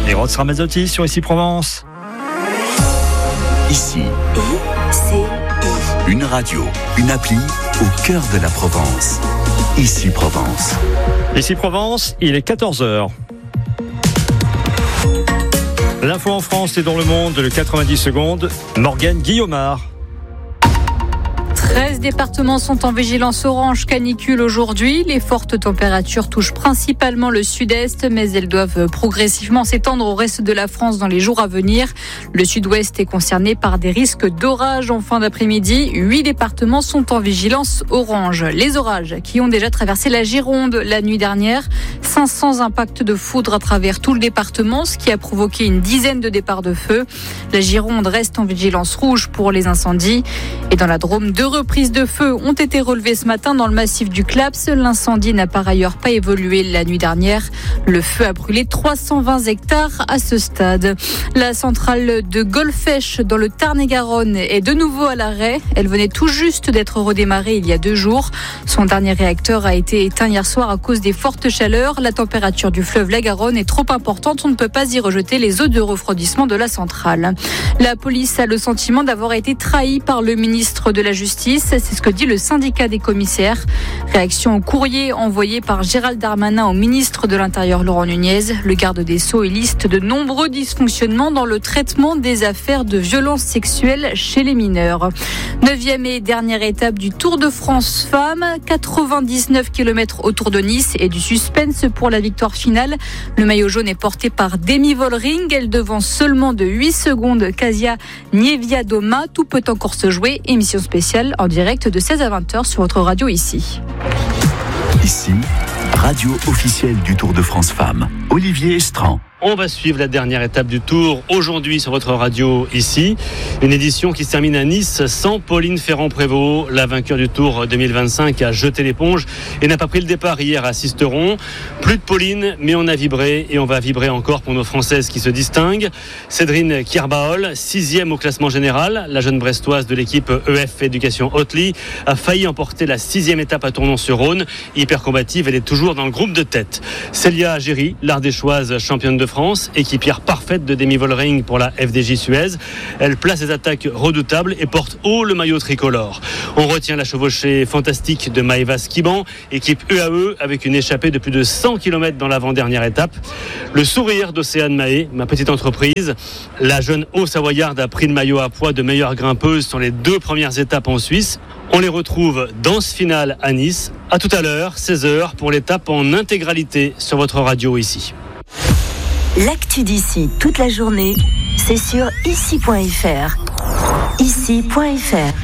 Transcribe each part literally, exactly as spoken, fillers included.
Et Rod Ramazzotti sur Ici Provence. Ici, I C I. Une radio, une appli au cœur de la Provence. Ici Provence. Ici Provence, il est quatorze heures. L'info en France et dans le monde, le quatre-vingt-dix secondes, Morgane Guillaumard. treize départements sont en vigilance orange canicule aujourd'hui. Les fortes températures touchent principalement le sud-est, mais elles doivent progressivement s'étendre au reste de la France dans les jours à venir. Le sud-ouest est concerné par des risques d'orage en fin d'après-midi. Huit départements sont en vigilance orange. Les orages qui ont déjà traversé la Gironde la nuit dernière. cinq cents impacts de foudre à travers tout le département, ce qui a provoqué une dizaine de départs de feu. La Gironde reste en vigilance rouge pour les incendies. Et dans la Drôme, deux reprises de feu ont été relevées ce matin dans le massif du Claps. L'incendie n'a par ailleurs pas évolué la nuit dernière. Le feu a brûlé trois cent vingt hectares à ce stade. La centrale de Golfech dans le Tarn-et-Garonne est de nouveau à l'arrêt. Elle venait tout juste d'être redémarrée il y a deux jours. Son dernier réacteur a été éteint hier soir à cause des fortes chaleurs. La température du fleuve la Garonne est trop importante. On ne peut pas y rejeter les eaux de refroidissement de la centrale. La police a le sentiment d'avoir été trahie par le ministre de la Justice. C'est ce que dit le syndicat des commissaires. Réaction au courrier envoyé par Gérald Darmanin au ministre de l'Intérieur Laurent Nunez. Le garde des Sceaux liste de nombreux dysfonctionnements dans le traitement des affaires de violences sexuelles chez les mineurs. Neuvième et dernière étape du Tour de France Femmes. quatre-vingt-dix-neuf kilomètres autour de Nice et du suspense pour la victoire finale. Le maillot jaune est porté par Demi Vollering. Elle devance seulement de huit secondes Kasia Niewiadoma. Tout peut encore se jouer. Émission spéciale en direct de seize à vingt heures sur votre radio ici. Ici, radio officielle du Tour de France Femmes. Olivier Estran. On va suivre la dernière étape du Tour aujourd'hui sur votre radio ici. Une édition qui se termine à Nice sans Pauline Ferrand-Prévot. La vainqueur du Tour deux mille vingt-cinq a jeté l'éponge et n'a pas pris le départ hier à Sisteron. Plus de Pauline, mais on a vibré et on va vibrer encore pour nos Françaises qui se distinguent. Cédrine Kierbaol, sixième au classement général. La jeune brestoise de l'équipe E F Éducation Hotely a failli emporter la sixième étape à Tournon-sur-Rhône. Hyper combative, elle est toujours dans le groupe de tête. Célia Géry, l'Ardéchoise championne de France, équipière parfaite de Demi Vollering pour la F D J Suez. Elle place des attaques redoutables et porte haut le maillot tricolore. On retient la chevauchée fantastique de Maëva Skiban, équipe U A E avec une échappée de plus de cent kilomètres dans l'avant-dernière étape. Le sourire d'Océane Mahé, ma petite entreprise. La jeune Haut-Savoyarde a pris le maillot à poids de meilleure grimpeuse sur les deux premières étapes en Suisse. On les retrouve dans ce final à Nice. À tout à l'heure, seize heures, pour l'étape en intégralité sur votre radio ici. L'actu d'ici toute la journée, c'est sur ici point f r. ici point f r.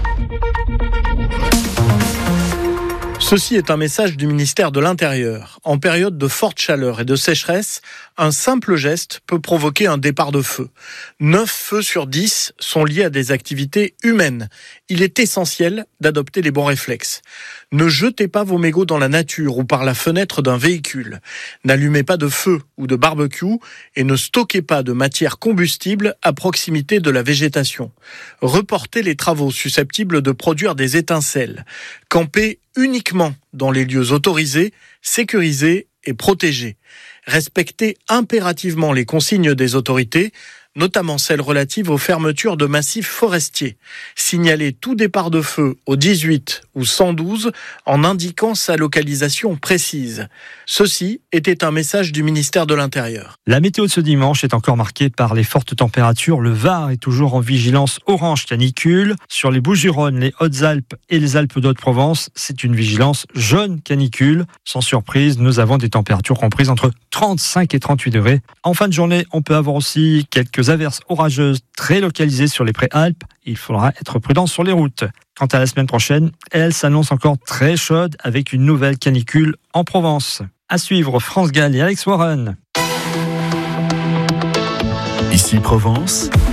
Ceci est un message du ministère de l'Intérieur. En période de forte chaleur et de sécheresse, un simple geste peut provoquer un départ de feu. neuf feux sur dix sont liés à des activités humaines. Il est essentiel d'adopter les bons réflexes. Ne jetez pas vos mégots dans la nature ou par la fenêtre d'un véhicule. N'allumez pas de feu ou de barbecue et ne stockez pas de matière combustible à proximité de la végétation. Reportez les travaux susceptibles de produire des étincelles. Campez uniquement dans les lieux autorisés, sécurisés et protégés. Respectez impérativement les consignes des autorités, notamment celles relatives aux fermetures de massifs forestiers. Signalez tout départ de feu au dix-huit ou cent douze en indiquant sa localisation précise. Ceci était un message du ministère de l'Intérieur. La météo de ce dimanche est encore marquée par les fortes températures. Le Var est toujours en vigilance orange canicule. Sur les Bouches-du-Rhône, les Hautes-Alpes et les Alpes d'Haute-Provence, c'est une vigilance jaune canicule. Sans surprise, nous avons des températures comprises entre trente-cinq et trente-huit degrés. En fin de journée, on peut avoir aussi quelques averses orageuses très localisées sur les Préalpes. Il faudra être prudent sur les routes. Quant à la semaine prochaine, elle s'annonce encore très chaude avec une nouvelle canicule en Provence. À suivre, France Gall et Alex Warren. Ici Provence.